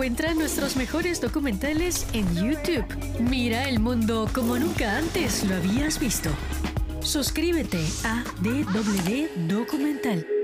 Encuentra nuestros mejores documentales en YouTube. Mira el mundo como nunca antes lo habías visto. Suscríbete a DW Documental.